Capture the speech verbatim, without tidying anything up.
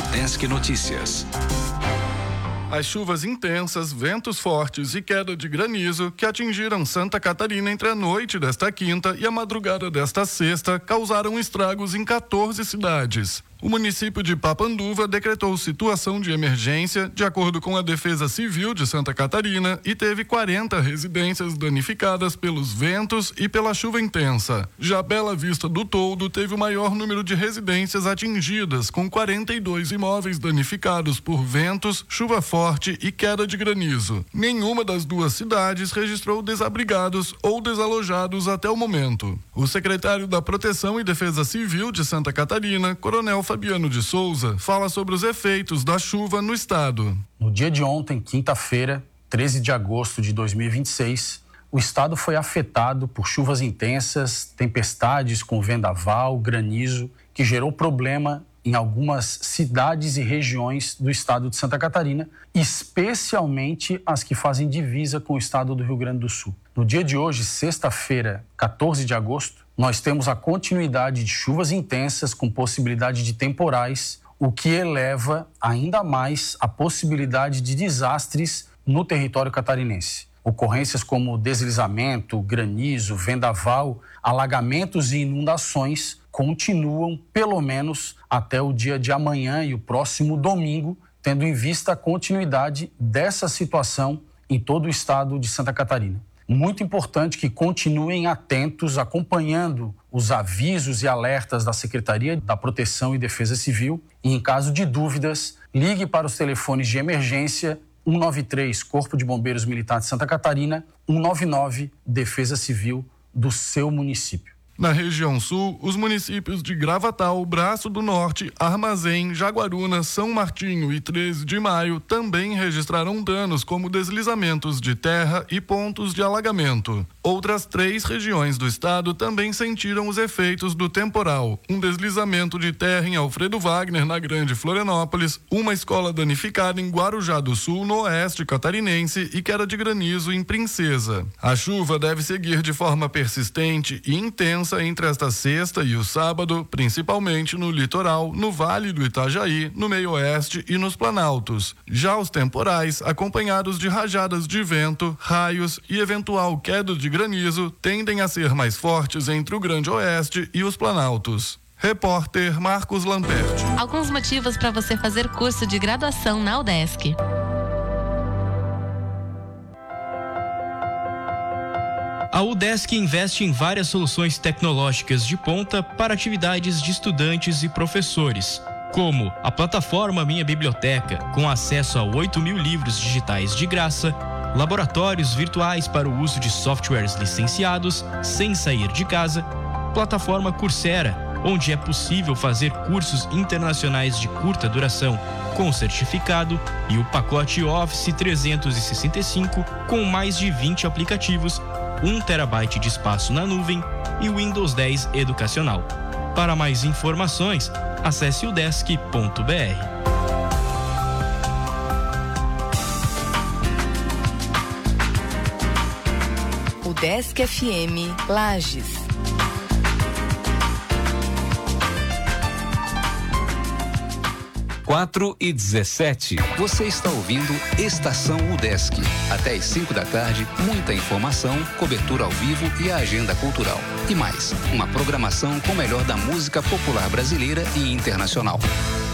Udesc Notícias. As chuvas intensas, ventos fortes e queda de granizo que atingiram Santa Catarina entre a noite desta quinta e a madrugada desta sexta causaram estragos em quatorze cidades. O município de Papanduva decretou situação de emergência, de acordo com a Defesa Civil de Santa Catarina, e teve quarenta residências danificadas pelos ventos e pela chuva intensa. Já Bela Vista do Toldo teve o maior número de residências atingidas, com quarenta e dois imóveis danificados por ventos, chuva forte e queda de granizo. Nenhuma das duas cidades registrou desabrigados ou desalojados até o momento. O secretário da Proteção e Defesa Civil de Santa Catarina, Coronel Fabiano de Souza, fala sobre os efeitos da chuva no estado. No dia de ontem, quinta-feira, treze de agosto de dois mil e vinte e seis, o estado foi afetado por chuvas intensas, tempestades com vendaval, granizo, que gerou problema em algumas cidades e regiões do estado de Santa Catarina, especialmente as que fazem divisa com o estado do Rio Grande do Sul. No dia de hoje, sexta-feira, quatorze de agosto, nós temos a continuidade de chuvas intensas com possibilidade de temporais, o que eleva ainda mais a possibilidade de desastres no território catarinense. Ocorrências como deslizamento, granizo, vendaval, alagamentos e inundações continuam pelo menos até o dia de amanhã e o próximo domingo, tendo em vista a continuidade dessa situação em todo o estado de Santa Catarina. Muito importante que continuem atentos, acompanhando os avisos e alertas da Secretaria da Proteção e Defesa Civil e, em caso de dúvidas, ligue para os telefones de emergência um nove três Corpo de Bombeiros Militar de Santa Catarina, um nove nove Defesa Civil do seu município. Na região sul, os municípios de Gravatal, Braço do Norte, Armazém, Jaguaruna, São Martinho e treze de maio também registraram danos como deslizamentos de terra e pontos de alagamento. Outras três regiões do estado também sentiram os efeitos do temporal. Um deslizamento de terra em Alfredo Wagner, na Grande Florianópolis, uma escola danificada em Guarujá do Sul, no oeste catarinense, e queda de granizo em Princesa. A chuva deve seguir de forma persistente e intensa entre esta sexta e o sábado, principalmente no litoral, no Vale do Itajaí, no meio-oeste e nos Planaltos. Já os temporais, acompanhados de rajadas de vento, raios e eventual queda de granizo, tendem a ser mais fortes entre o Grande Oeste e os Planaltos. Repórter Marcos Lamperti. Alguns motivos para você fazer curso de graduação na Udesc. A Udesc investe em várias soluções tecnológicas de ponta para atividades de estudantes e professores, como a plataforma Minha Biblioteca, com acesso a oito mil livros digitais de graça, laboratórios virtuais para o uso de softwares licenciados sem sair de casa, plataforma Coursera, onde é possível fazer cursos internacionais de curta duração com certificado, e o pacote Office trezentos e sessenta e cinco com mais de vinte aplicativos, um terabyte de espaço na nuvem e o Windows dez educacional. Para mais informações, acesse udesc ponto b r. Udesc F M Lages. quatro e dezessete. Você está ouvindo Estação Udesc. Até às cinco da tarde, muita informação, cobertura ao vivo e a agenda cultural. E mais, uma programação com o melhor da música popular brasileira e internacional.